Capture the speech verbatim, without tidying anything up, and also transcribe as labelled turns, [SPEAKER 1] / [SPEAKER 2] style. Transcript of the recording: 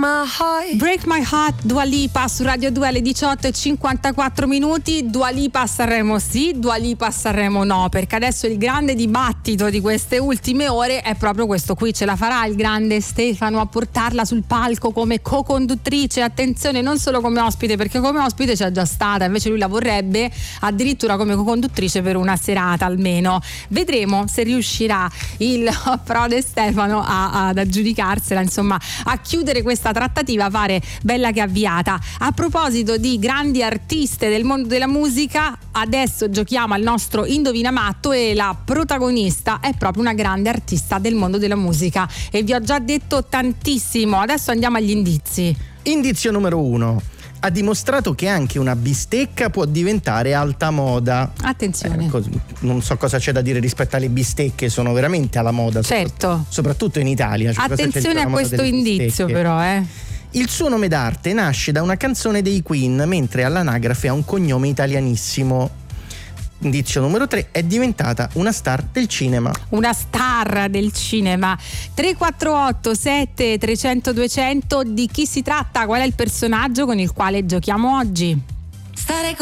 [SPEAKER 1] my heart.
[SPEAKER 2] Break My Heart, Dua Lipa su Radio due alle diciotto e cinquantaquattro minuti. Dua Lipa a Sanremo sì, Dua Lipa a Sanremo no, perché adesso il grande dibattito di queste ultime ore è proprio questo qui. Ce la farà il grande Stefano a portarla sul palco come co-conduttrice? Attenzione, non solo come ospite, perché come ospite c'è già stata, invece lui la vorrebbe addirittura come co-conduttrice per una serata almeno. Vedremo se riuscirà il Prode Stefano a, ad aggiudicarsela, insomma a chiudere questa trattativa, fare bella che avviata. A proposito di grandi artiste del mondo della musica, adesso giochiamo al nostro Indovina Matto e la protagonista è proprio una grande artista del mondo della musica e vi ho già detto tantissimo, adesso andiamo agli indizi.
[SPEAKER 3] Indizio numero uno: ha dimostrato che anche una bistecca può diventare alta moda.
[SPEAKER 2] Attenzione.
[SPEAKER 3] Eh, cos- non so cosa c'è da dire rispetto alle bistecche, sono veramente alla moda.
[SPEAKER 2] Certo.
[SPEAKER 3] Soprattutto, soprattutto in Italia. Cioè,
[SPEAKER 2] attenzione a questo indizio però, eh.
[SPEAKER 3] Il suo nome d'arte nasce da una canzone dei Queen, mentre all'anagrafe ha un cognome italianissimo. Indizio numero tre: è diventata una star del cinema.
[SPEAKER 2] Una star del cinema. tre quattro otto sette trecento duecento, di chi si tratta? Qual è il personaggio con il quale giochiamo oggi?
[SPEAKER 1] Stare